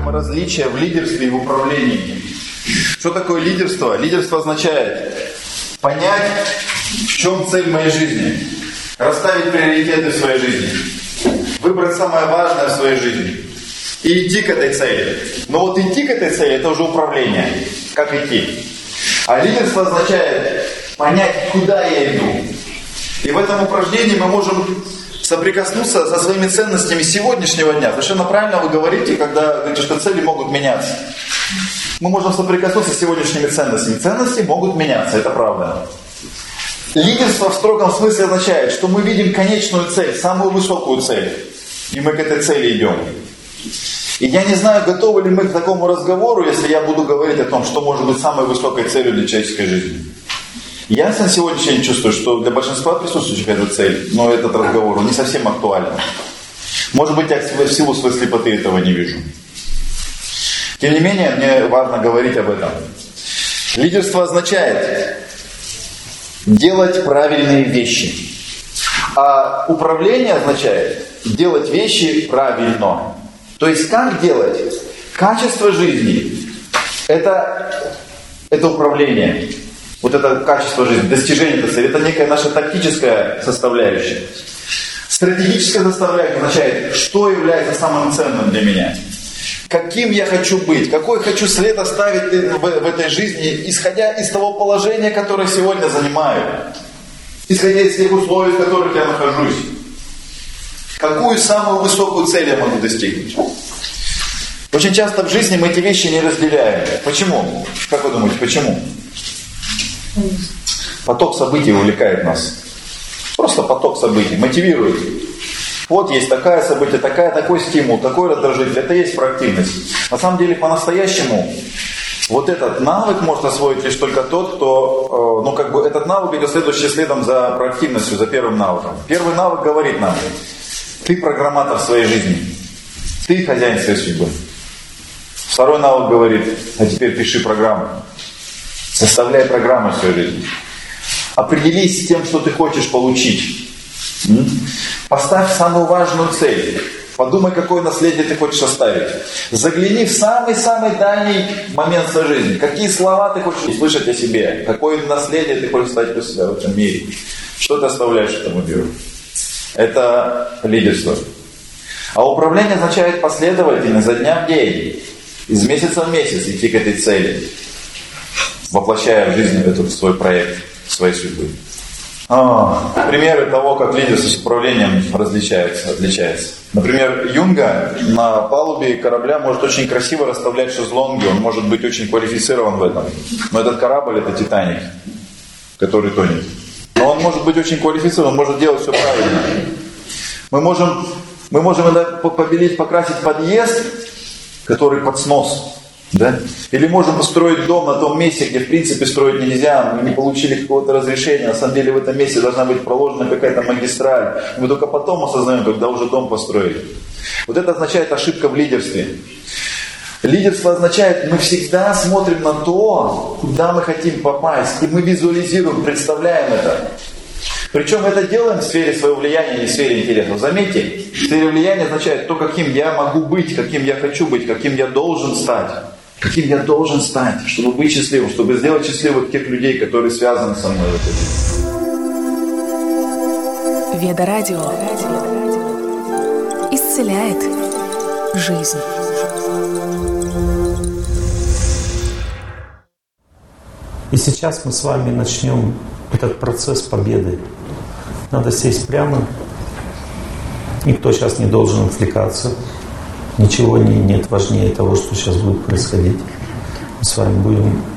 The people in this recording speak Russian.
Различия в лидерстве и в управлении. Что такое лидерство? Лидерство означает понять, в чем цель моей жизни, расставить приоритеты в своей жизни, выбрать самое важное в своей жизни и идти к этой цели. Но вот идти к этой цели — это уже управление. Как идти? А лидерство означает понять, куда я иду. И в этом упражнении мы можем соприкоснуться со своими ценностями сегодняшнего дня. Совершенно правильно вы говорите, когда говорите, что цели могут меняться. Мы можем соприкоснуться с сегодняшними ценностями. Ценности могут меняться, это правда. Лидерство в строгом смысле означает, что мы видим конечную цель, самую высокую цель. И мы к этой цели идем. И я не знаю, готовы ли мы к такому разговору, если я буду говорить о том, что может быть самой высокой целью для человеческой жизни. Я на сегодняшний день чувствую, что для большинства присутствующих эта цель, но этот разговор он не совсем актуален. Может быть, я в силу своей слепоты этого не вижу. Тем не менее, мне важно говорить об этом. Лидерство означает делать правильные вещи. А управление означает делать вещи правильно. То есть как делать? Качество жизни – это управление. Вот это качество жизни, достижение этой цели – это некая наша тактическая составляющая. Стратегическая составляющая означает, что является самым ценным для меня. Каким я хочу быть, какой хочу след оставить в этой жизни, исходя из того положения, которое сегодня занимаю, исходя из тех условий, в которых я нахожусь. Какую самую высокую цель я могу достигнуть? Очень часто в жизни мы эти вещи не разделяем. Почему? Как вы думаете, почему? Поток событий увлекает нас. Просто поток событий, мотивирует. Вот есть такое событие, такой стимул, такой раздражитель. Это есть проактивность. На самом деле, по-настоящему, вот этот навык может освоить лишь только тот, кто, этот навык идет следом за проактивностью, за первым навыком. Первый навык говорит нам: ты программатор своей жизни, ты хозяин своей судьбы. Второй навык говорит: а теперь пиши программу, составляй программу в своей жизни. Определись с тем, что ты хочешь получить. Поставь самую важную цель. Подумай, какое наследие ты хочешь оставить. Загляни в самый-самый дальний момент своей жизни. Какие слова ты хочешь услышать о себе. Какое наследие ты хочешь оставить у себя в этом мире. Что ты оставляешь этому миру. Это лидерство. А управление означает последовательно, изо дня в день, из месяца в месяц идти к этой цели, воплощая в жизнь этот свой проект, своей судьбы. Примеры того, как лидерство с управлением отличается. Например, Юнга на палубе корабля может очень красиво расставлять шезлонги, он может быть очень квалифицирован в этом. Но этот корабль — это Титаник, который тонет. Но он может быть очень квалифицирован, он может делать все правильно. Мы можем побелить, покрасить подъезд, который под снос. Да? Или можем построить дом на том месте, где в принципе строить нельзя, мы не получили какого-то разрешения, на самом деле в этом месте должна быть проложена какая-то магистраль. Мы только потом осознаем, когда уже дом построили. Вот это означает ошибка в лидерстве. Лидерство означает, мы всегда смотрим на то, куда мы хотим попасть, и мы визуализируем, представляем это. Причем это делаем в сфере своего влияния, не в сфере интересов. Заметьте, в сфере влияния означает то, каким я могу быть, каким я хочу быть, каким я должен стать. Каким я должен стать, чтобы быть счастливым, чтобы сделать счастливых тех людей, которые связаны со мной в этой жизни. Веда Радио исцеляет жизнь. И сейчас мы с вами начнем этот процесс победы. Надо сесть прямо. Никто сейчас не должен отвлекаться. Ничего нет важнее того, что сейчас будет происходить. Мы с вами будем